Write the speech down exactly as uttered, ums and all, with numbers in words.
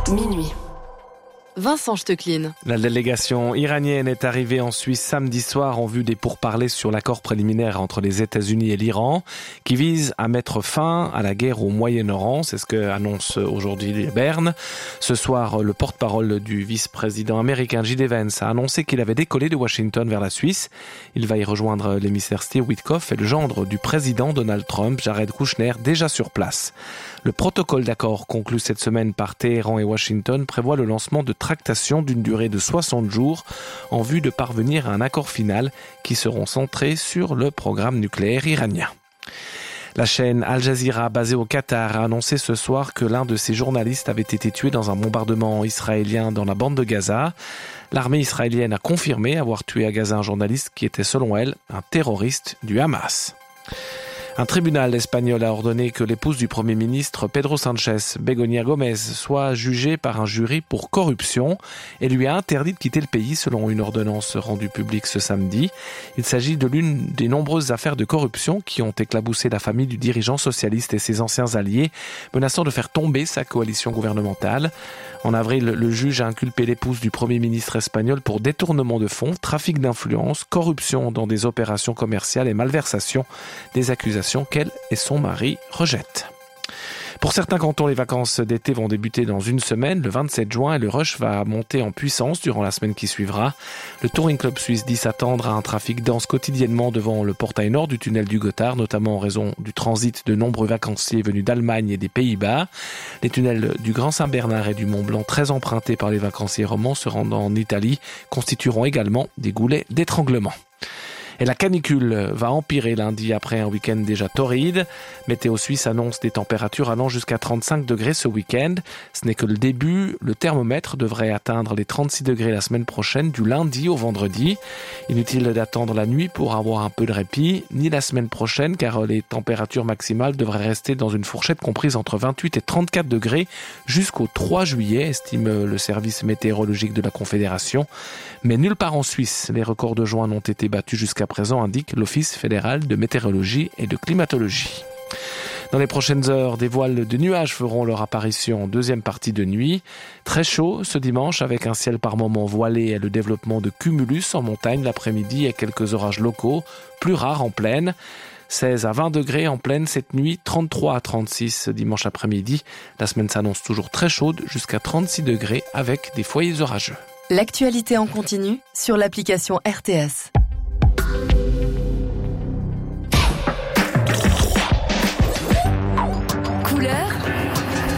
minuit. Vincent Stecklin. La délégation iranienne est arrivée en Suisse samedi soir en vue des pourparlers sur l'accord préliminaire entre les États-Unis et l'Iran qui vise à mettre fin à la guerre au Moyen-Orient. C'est ce que annonce aujourd'hui Berne. Ce soir, le porte-parole du vice-président américain J D Vance a annoncé qu'il avait décollé de Washington vers la Suisse. Il va y rejoindre l'émissaire Steve Witkoff et le gendre du président Donald Trump, Jared Kushner, déjà sur place. Le protocole d'accord conclu cette semaine par Téhéran et Washington prévoit le lancement de tractations d'une durée de soixante jours en vue de parvenir à un accord final qui seront centrés sur le programme nucléaire iranien. La chaîne Al Jazeera, basée au Qatar, a annoncé ce soir que l'un de ses journalistes avait été tué dans un bombardement israélien dans la bande de Gaza. L'armée israélienne a confirmé avoir tué à Gaza un journaliste qui était, selon elle, un terroriste du Hamas. Un tribunal espagnol a ordonné que l'épouse du Premier ministre Pedro Sánchez, Begoña Gómez, soit jugée par un jury pour corruption et lui a interdit de quitter le pays selon une ordonnance rendue publique ce samedi. Il s'agit de l'une des nombreuses affaires de corruption qui ont éclaboussé la famille du dirigeant socialiste et ses anciens alliés, menaçant de faire tomber sa coalition gouvernementale. En avril, le juge a inculpé l'épouse du Premier ministre espagnol pour détournement de fonds, trafic d'influence, corruption dans des opérations commerciales et malversation, des accusations qu'elle et son mari rejettent. Pour certains cantons, les vacances d'été vont débuter dans une semaine, le vingt-sept juin, et le rush va monter en puissance durant la semaine qui suivra. Le Touring Club Suisse dit s'attendre à un trafic dense quotidiennement devant le portail nord du tunnel du Gothard, notamment en raison du transit de nombreux vacanciers venus d'Allemagne et des Pays-Bas. Les tunnels du Grand Saint-Bernard et du Mont-Blanc, très empruntés par les vacanciers romans se rendant en Italie, constitueront également des goulets d'étranglement. Et la canicule va empirer lundi après un week-end déjà torride. Météo Suisse annonce des températures allant jusqu'à trente-cinq degrés ce week-end. Ce n'est que le début. Le thermomètre devrait atteindre les trente-six degrés la semaine prochaine, du lundi au vendredi. Inutile d'attendre la nuit pour avoir un peu de répit, ni la semaine prochaine, car les températures maximales devraient rester dans une fourchette comprise entre vingt-huit et trente-quatre degrés jusqu'au trois juillet, estime le service météorologique de la Confédération. Mais nulle part en Suisse, les records de juin n'ont été battus jusqu'à présent, indique l'Office fédéral de météorologie et de climatologie. Dans les prochaines heures, des voiles de nuages feront leur apparition en deuxième partie de nuit. Très chaud ce dimanche avec un ciel par moments voilé et le développement de cumulus en montagne l'après-midi et quelques orages locaux, plus rares en plaine. seize à vingt degrés en plaine cette nuit, trente-trois à trente-six dimanche après-midi. La semaine s'annonce toujours très chaude jusqu'à trente-six degrés avec des foyers orageux. L'actualité en continu sur l'application R T S.